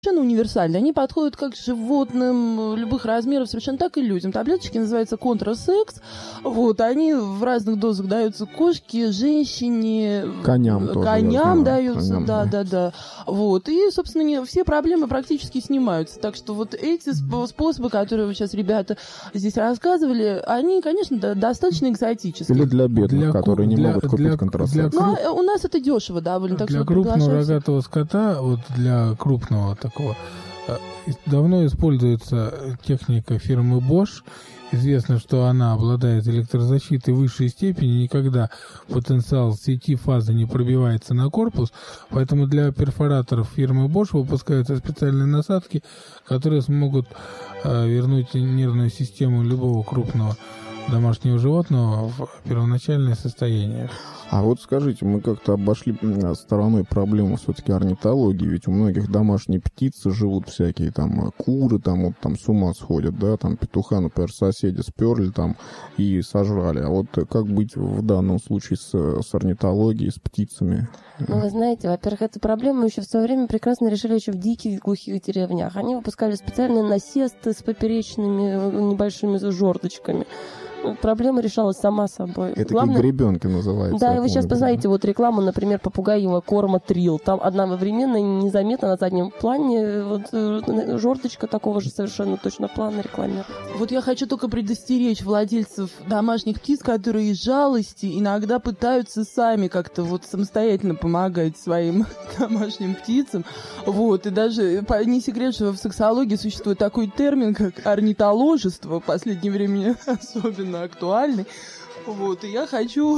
совершенно универсальны. Они подходят как животным любых размеров, совершенно так и людям. Таблеточки называются контрасекс. Вот, они в разных дозах даются кошке, женщине, коням даются, коням, да. Вот, и, собственно, все проблемы практически снимаются. Так что вот эти способы, которые вы сейчас, ребята, здесь рассказывали, они, конечно, достаточно экзотические. Или для бедных, которые не могут купить контрасекс. Ну, у нас это дешево довольно. Так для что крупного рогатого скота, вот для крупного такого, давно используется техника фирмы Bosch. Известно, что она обладает электрозащитой высшей степени, никогда потенциал сети фазы не пробивается на корпус, поэтому для перфораторов фирмы Bosch выпускаются специальные насадки, которые смогут вернуть нервную систему любого крупного домашнего животного в первоначальное состояние. А вот скажите, мы как-то обошли стороной проблему все-таки орнитологии, ведь у многих домашние птицы живут всякие, там, куры, там, вот, там, с ума сходят, да, там, петуха, например, соседи сперли, там, и сожрали. А вот как быть в данном случае с орнитологией, с птицами? Ну, вы знаете, во-первых, эту проблему еще в свое время прекрасно решили еще в диких глухих деревнях. Они выпускали специальные насесты с поперечными небольшими жердочками. Проблема решалась сама собой. Это главное... как гребенки называется. Да, и вы сейчас познаете вот рекламу, например, попугаевого корма Трил. Там одновременно незаметно на заднем плане вот жердочка такого же совершенно точно плана рекламирует. Вот я хочу только предостеречь владельцев домашних птиц, которые из жалости иногда пытаются сами как-то вот самостоятельно помогать своим домашним птицам. Вот, и даже не секрет, что в сексологии существует такой термин, как орнитоложество, в последнее время особенно актуальный. Вот, и я хочу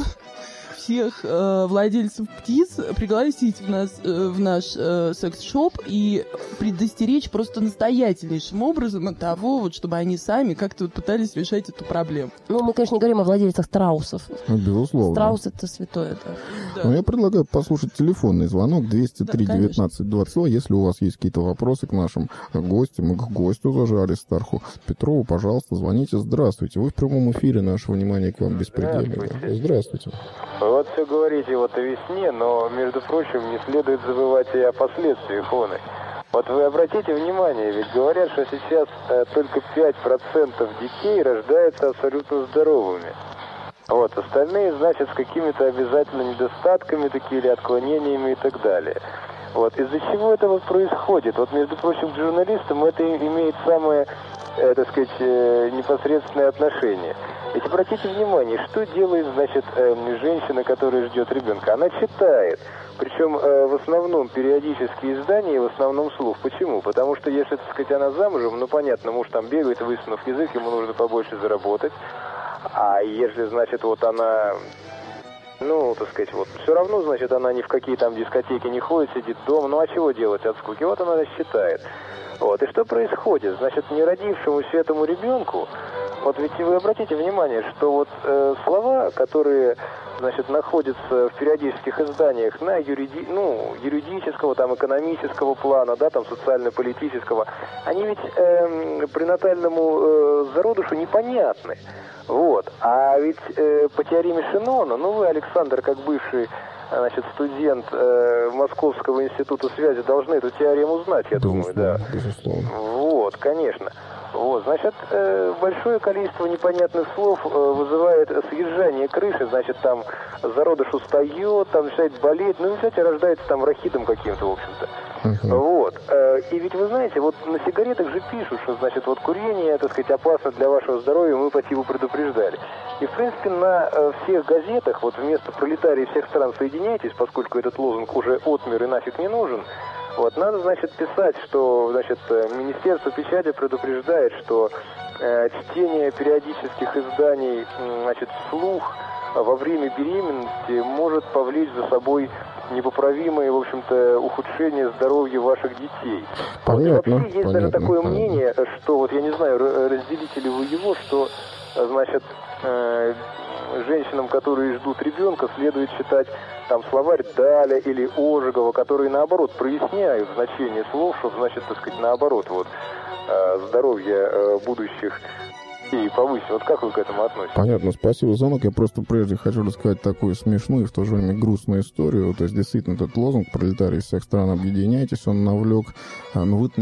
всех владельцев птиц пригласить в наш секс-шоп и предостеречь просто настоятельнейшим образом от того, вот, чтобы они сами как-то вот пытались решать эту проблему. Ну, мы, конечно, не говорим о владельцах страусов. Ну, безусловно. Страус — это святое, да. Ну, я предлагаю послушать телефонный звонок 203-19-20. Если у вас есть какие-то вопросы к нашим гостям и к гостю тоже Аристарху Петрову, пожалуйста, звоните. Здравствуйте. Вы в прямом эфире. Наше внимание к вам беспредельно. Здравствуйте. Вот все говорите вот о весне, но, между прочим, не следует забывать и о последствиях оны. Вот вы обратите внимание, ведь говорят, что сейчас только 5% детей рождаются абсолютно здоровыми. Вот, остальные, значит, с какими-то обязательно недостатками такие или отклонениями и так далее. Вот, из-за чего это вот происходит? Вот, между прочим, к журналистам это имеет самое, так сказать, непосредственное отношение. Ведь обратите внимание, что делает, значит, женщина, которая ждет ребенка? Она читает. Причем в основном периодические издания, в основном слух. Почему? Потому что если, так сказать, она замужем, ну понятно, муж там бегает, высунув язык, ему нужно побольше заработать. А если, значит, вот она, ну, так сказать, вот все равно, значит, она ни в какие там дискотеки не ходит, сидит дома. Ну а чего делать от скуки? Вот она считает. Вот. И что происходит? Значит, не родившемуся этому ребенку, вот ведь вы обратите внимание, что вот слова, которые, значит, находятся в периодических изданиях на юридического, там, экономического плана, да, там, социально-политического, они ведь пренатальному зародышу непонятны. Вот. А ведь по теореме Шеннона, ну вы, Александр, как бывший, значит, студент Московского института связи, должны эту теорему знать, я думаю, да. Безусловно. Вот, конечно. Вот, значит, большое количество непонятных слов вызывает съезжание крыши, значит, там зародыш устает, там начинает болеть, ну, кстати, рождается там рахитом каким-то, в общем-то. Вот. И ведь вы знаете, вот на сигаретах же пишут, что, значит, вот курение, так сказать, опасно для вашего здоровья, мы по типу предупреждали. И, в принципе, на всех газетах, вот вместо «Пролетарии всех стран, соединяйтесь», поскольку этот лозунг уже отмер и нафиг не нужен, вот, надо, значит, писать, что, значит, Министерство печати предупреждает, что чтение периодических изданий, значит, вслух во время беременности может повлечь за собой непоправимое, в общем-то, ухудшение здоровья ваших детей. Понятно. Вот, вообще есть даже такое мнение, что, вот я не знаю, разделите ли вы его, что, значит, женщинам, которые ждут ребенка, следует читать там словарь Даля или Ожегова, которые, наоборот, проясняют значение слов, чтобы, значит, так сказать, наоборот, вот, здоровье будущих и повысить. Вот как вы к этому относитесь? Понятно, спасибо за звонок. Я просто прежде хочу рассказать такую смешную и в то же время грустную историю. То есть, действительно, этот лозунг «Пролетарии всех стран, объединяйтесь», он навлек, ну, вы